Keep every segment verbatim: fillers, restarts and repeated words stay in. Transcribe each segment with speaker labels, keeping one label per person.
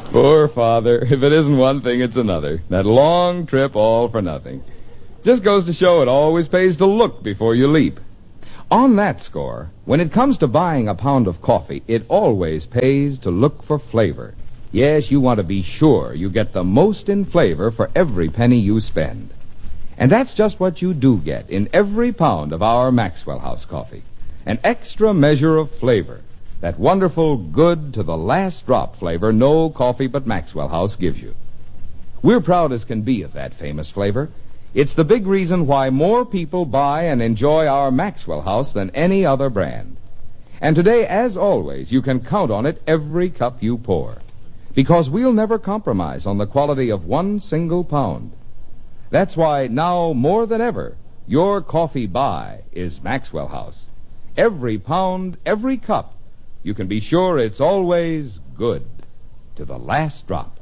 Speaker 1: Poor father. If it isn't one thing, it's another. That long trip all for nothing. Just goes to show it always pays to look before you leap. On that score, when it comes to buying a pound of coffee, it always pays to look for flavor. Yes, you want to be sure you get the most in flavor for every penny you spend. And that's just what you do get in every pound of our Maxwell House coffee. An extra measure of flavor. That wonderful, good to the last drop flavor no coffee but Maxwell House gives you. We're proud as can be of that famous flavor. It's the big reason why more people buy and enjoy our Maxwell House than any other brand. And today, as always, you can count on it every cup you pour. Because we'll never compromise on the quality of one single pound. That's why now, more than ever, your coffee buy is Maxwell House. Every pound, every cup, you can be sure it's always good to the last drop.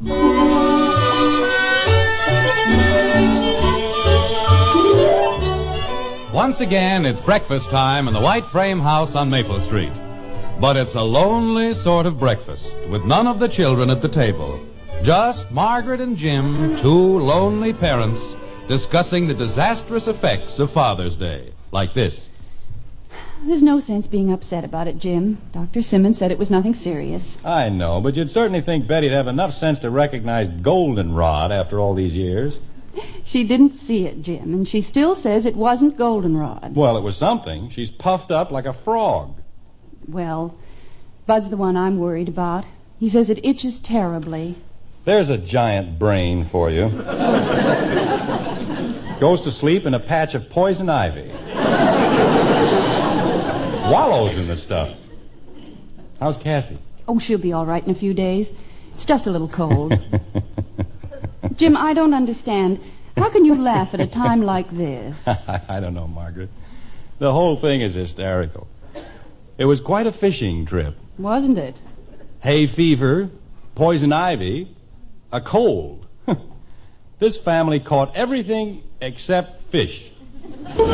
Speaker 2: Once again, it's breakfast time in the White Frame House on Maple Street. But it's a lonely sort of breakfast, with none of the children at the table. Just Margaret and Jim, two lonely parents, discussing the disastrous effects of Father's Day, like this.
Speaker 3: There's no sense being upset about it, Jim. Doctor Simmons said it was nothing serious.
Speaker 4: I know, but you'd certainly think Betty'd have enough sense to recognize goldenrod after all these years.
Speaker 3: She didn't see it, Jim, and she still says it wasn't goldenrod.
Speaker 4: Well, it was something. She's puffed up like a frog.
Speaker 3: Well, Bud's the one I'm worried about. He says it itches terribly.
Speaker 4: There's a giant brain for you. Goes to sleep in a patch of poison ivy. Wallows in the stuff. How's Kathy?
Speaker 3: Oh, she'll be all right in a few days. It's just a little cold. Jim, I don't understand. How can you laugh at a time like this?
Speaker 4: I don't know, Margaret. The whole thing is hysterical. It was quite a fishing trip.
Speaker 3: Wasn't it?
Speaker 4: Hay fever, poison ivy, a cold. This family caught everything except fish.